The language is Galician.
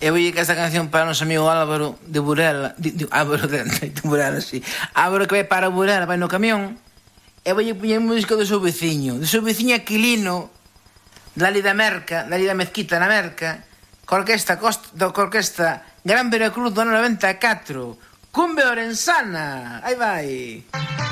Eu vou que esta canción para o noso amigo Álvaro de Burela. Álvaro de Burela, sí. Álvaro que vai para Burela, vai no camión. E vou poñer música do seu veciño Aquilino, dali da Merca, dali da Mezquita na Merca, co orquesta Gran Veracruz do ano 94. Cumbia Orensana. Aí vai.